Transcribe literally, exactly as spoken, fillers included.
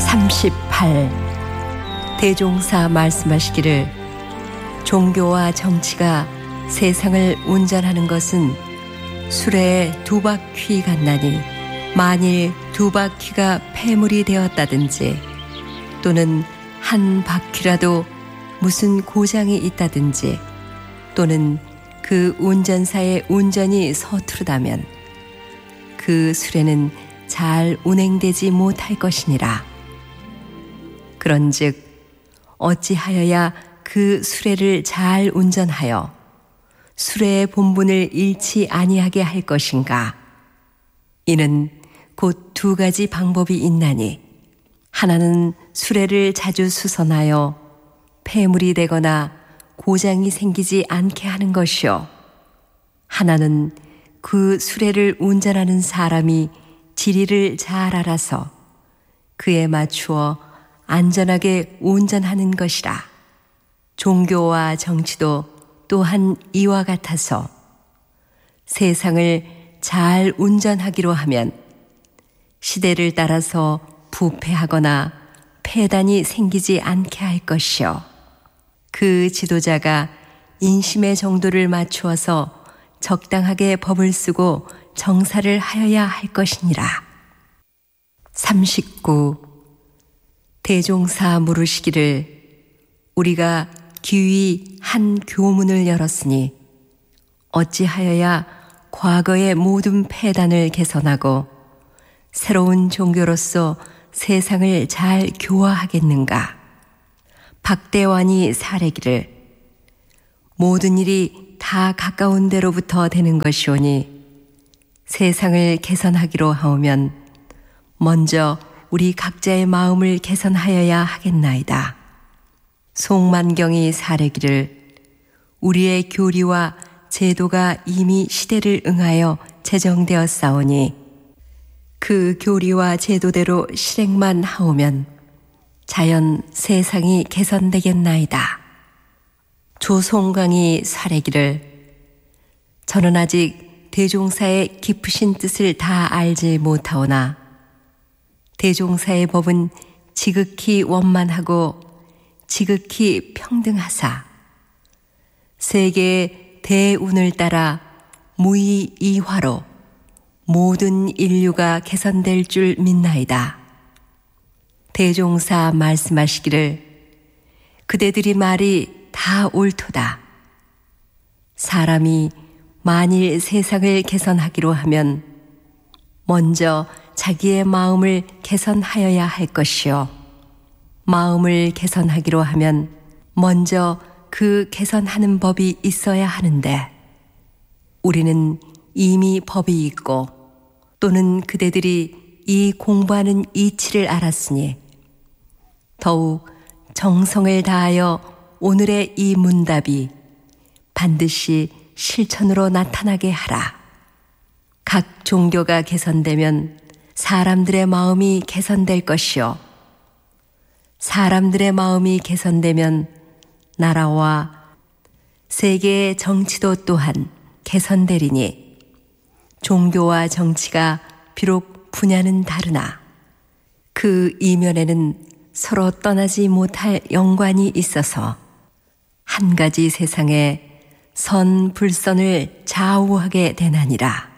삼십팔. 대종사 말씀하시기를 종교와 정치가 세상을 운전하는 것은 수레의 두 바퀴 같나니 만일 두 바퀴가 폐물이 되었다든지 또는 한 바퀴라도 무슨 고장이 있다든지 또는 그 운전사의 운전이 서투르다면 그 수레는 잘 운행되지 못할 것이니라. 그런즉 어찌하여야 그 수레를 잘 운전하여 수레의 본분을 잃지 아니하게 할 것인가? 이는 곧 두 가지 방법이 있나니 하나는 수레를 자주 수선하여 폐물이 되거나 고장이 생기지 않게 하는 것이요, 하나는 그 수레를 운전하는 사람이 지리를 잘 알아서 그에 맞추어 안전하게 운전하는 것이라. 종교와 정치도 또한 이와 같아서 세상을 잘 운전하기로 하면 시대를 따라서 부패하거나 폐단이 생기지 않게 할 것이요, 그 지도자가 인심의 정도를 맞추어서 적당하게 법을 쓰고 정사를 하여야 할 것이니라. 삼십구. 대종사 물으시기를 우리가 기휘 한 교문을 열었으니 어찌하여야 과거의 모든 폐단을 개선하고 새로운 종교로서 세상을 잘 교화하겠는가? 박대환이 사례기를 모든 일이 다 가까운 데로부터 되는 것이오니 세상을 개선하기로 하오면 먼저 우리 각자의 마음을 개선하여야 하겠나이다. 송만경이 사례기를 우리의 교리와 제도가 이미 시대를 응하여 제정되었사오니 그 교리와 제도대로 실행만 하오면 자연 세상이 개선되겠나이다. 조송강이 사례기를 저는 아직 대종사의 깊으신 뜻을 다 알지 못하오나 대종사의 법은 지극히 원만하고 지극히 평등하사 세계의 대운을 따라 무의이화로 모든 인류가 개선될 줄 믿나이다. 대종사 말씀하시기를 그대들이 말이 다 옳도다. 사람이 만일 세상을 개선하기로 하면 먼저 자기의 마음을 개선하여야 할 것이요, 마음을 개선하기로 하면 먼저 그 개선하는 법이 있어야 하는데 우리는 이미 법이 있고 또는 그대들이 이 공부하는 이치를 알았으니 더욱 정성을 다하여 오늘의 이 문답이 반드시 실천으로 나타나게 하라. 각 종교가 개선되면 사람들의 마음이 개선될 것이요, 사람들의 마음이 개선되면 나라와 세계의 정치도 또한 개선되리니 종교와 정치가 비록 분야는 다르나 그 이면에는 서로 떠나지 못할 연관이 있어서 한 가지 세상에 선불선을 좌우하게 되나니라.